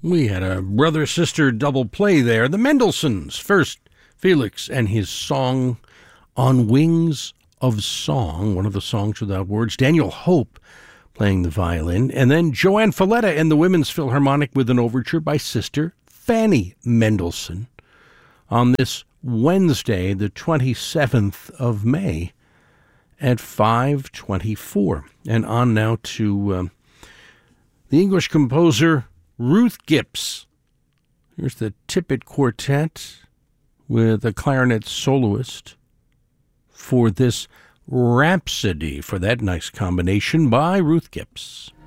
We had a brother-sister double play there. The Mendelssohns. First, Felix and his song On Wings of Song, one of the songs without words. Daniel Hope playing the violin. And then Joanne Falletta and the Women's Philharmonic with an overture by Sister Fanny Mendelssohn on this Wednesday, the 27th of May at 5:24. And on now to the English composer Ruth Gipps. Here's the Tippett Quartet with a clarinet soloist for this Rhapsody, for that nice combination by Ruth Gipps.